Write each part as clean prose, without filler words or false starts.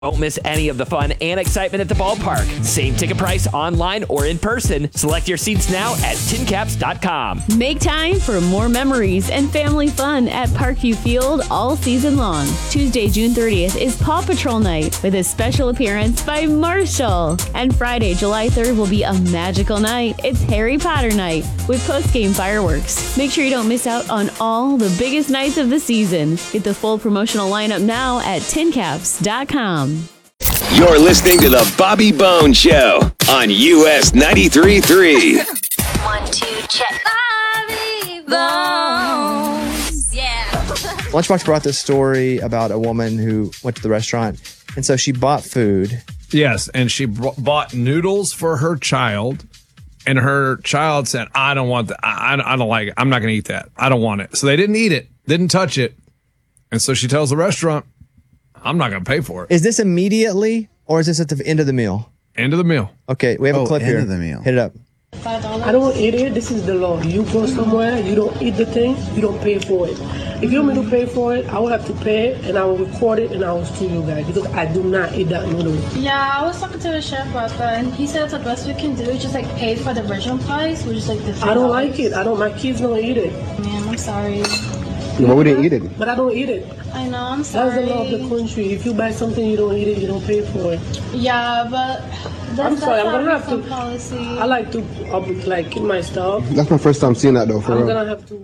Don't miss any of the fun and excitement at the ballpark. Same ticket price online or in person. Select your seats now at tincaps.com. Make time for more memories and family fun at Parkview Field all season long. Tuesday, June 30th is Paw Patrol Night with a special appearance by Marshall. And Friday, July 3rd will be a magical night. It's Harry Potter Night with post-game fireworks. Make sure you don't miss out on all the biggest nights of the season. Get the full promotional lineup now at tincaps.com. You're listening to the Bobby Bone Show on US 93.3. 1, 2, check. Bobby Bones. Yeah. Lunchbox brought this story about a woman who went to the restaurant, and so she bought food. Yes, and she bought noodles for her child, and her child said, I don't want that. I don't like it. I'm not going to eat that. I don't want it. So they didn't eat it, didn't touch it. And so she tells the restaurant, I'm not going to pay for it. Is this immediately, or is this at the end of the meal? End of the meal. Okay, we have a clip end here. of the meal. Hit it up. I don't eat it. This is the law. You go somewhere, you don't eat the thing, you don't pay for it. If you want me to pay for it, I will have to pay it, and I will record it, and I will sue you guys, because I do not eat that noodle. Yeah, I was talking to the chef about that, and he said the best we can do is just like pay for the original price, which is like the $3. I don't like it. My kids don't eat it. Man, I'm sorry. Well, we didn't eat it. But I don't eat it. I know, I'm sorry. That's the law of the country. If you buy something, you don't eat it, you don't pay for it. Yeah, but I'm sorry, I'm gonna have to. Policy. I like to keep my stuff. That's my first time seeing that, though, for I'm real. gonna have to.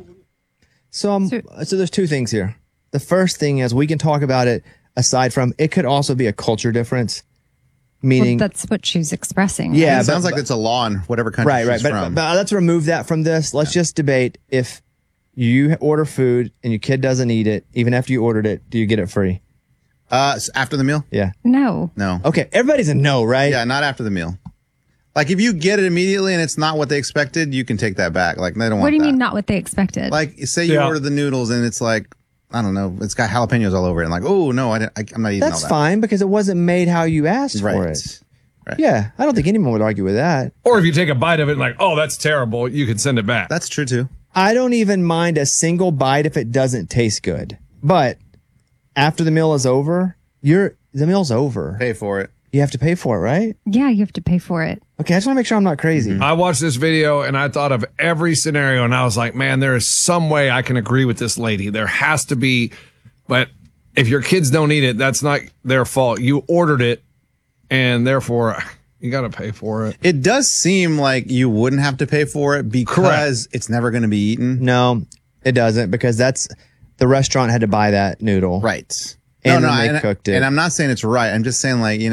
So there's two things here. The first thing is we can talk about it aside from it could also be a culture difference, meaning that's what she's expressing. Yeah, it sounds like it's a law in whatever country she's from. But let's remove that from this. Let's just debate if you order food and your kid doesn't eat it, even after you ordered it, do you get it free? After the meal? Yeah. No. Okay, everybody's a no, right? Yeah, not after the meal. Like if you get it immediately and it's not what they expected, you can take that back. Like they don't want that. What do you mean not what they expected? Like say you order the noodles and it's like, I don't know, it's got jalapenos all over it. And like, oh no, I'm not eating all that. That's fine because it wasn't made how you asked for it. Right. Yeah, I don't think anyone would argue with that. Or if you take a bite of it and like, oh, that's terrible, you can send it back. That's true too. I don't even mind a single bite if it doesn't taste good. But after the meal is over, the meal's over. Pay for it. You have to pay for it, right? Yeah, you have to pay for it. Okay, I just want to make sure I'm not crazy. I watched this video and I thought of every scenario and I was like, man, there is some way I can agree with this lady. There has to be, but if your kids don't eat it, that's not their fault. You ordered it and therefore you got to pay for it. It does seem like you wouldn't have to pay for it because it's never going to be eaten. No, it doesn't because the restaurant had to buy that noodle. Right. And they cooked it. And I'm not saying it's right. I'm just saying like,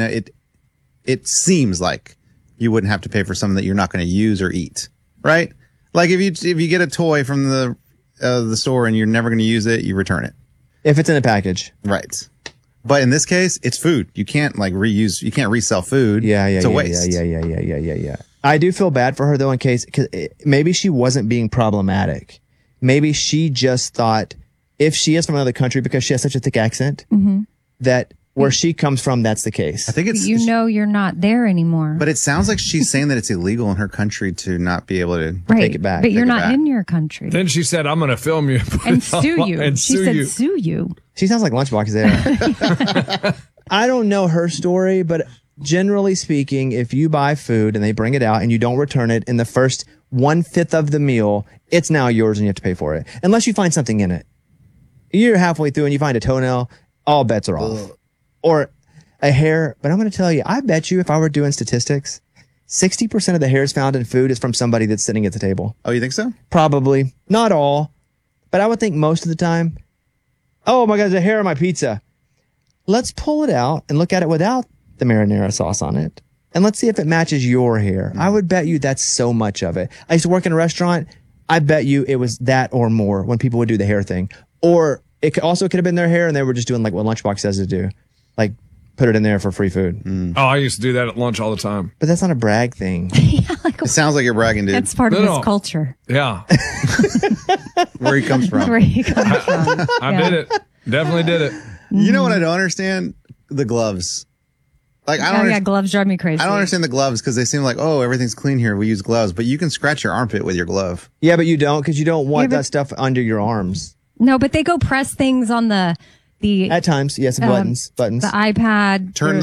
it seems like you wouldn't have to pay for something that you're not going to use or eat. Right? Like if you get a toy from the store and you're never going to use it, you return it. If it's in a package. Right. But in this case, it's food. You can't like reuse. You can't resell food. Yeah. It's a waste. Yeah. I do feel bad for her though, because maybe she wasn't being problematic. Maybe she just thought if she is from another country because she has such a thick accent that where she comes from, that's the case. I think it's you're not there anymore. But it sounds like she's saying that it's illegal in her country to not be able to take it back. But you're not in your country. Then she said, I'm going to film you. And sue you. And she said sue you. She sounds like Lunchbox there. I don't know her story, but generally speaking, if you buy food and they bring it out and you don't return it in the first 1/5 of the meal, it's now yours and you have to pay for it. Unless you find something in it. You're halfway through and you find a toenail, all bets are off. Or a hair. But I'm going to tell you, I bet you if I were doing statistics, 60% of the hairs found in food is from somebody that's sitting at the table. Oh, you think so? Probably. Not all. But I would think most of the time, oh my God, there's a hair on my pizza. Let's pull it out and look at it without the marinara sauce on it. And let's see if it matches your hair. I would bet you that's so much of it. I used to work in a restaurant. I bet you it was that or more when people would do the hair thing. Or it could have been their hair and they were just doing like what Lunchbox says to do. Like put it in there for free food. Oh, I used to do that at lunch all the time. But that's not a brag thing. It sounds like you're bragging, dude. That's part of his culture. Yeah. Where he comes from. Where he comes from. I did it. Definitely did it. You know what I don't understand? The gloves. Like gloves drive me crazy. I don't understand the gloves because they seem like, oh, everything's clean here. We use gloves, but you can scratch your armpit with your glove. Yeah, but you don't because you don't want that stuff under your arms. No, but they go press things on the the At times, yes, buttons. the iPad. Turn